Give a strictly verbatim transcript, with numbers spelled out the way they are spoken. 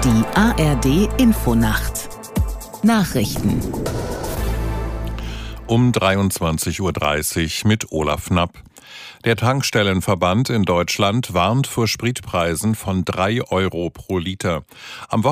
Die A R D Infonacht Nachrichten um dreiundzwanzig Uhr dreißig mit Olaf Knapp. Der Tankstellenverband in Deutschland warnt vor Spritpreisen von drei Euro pro Liter. Am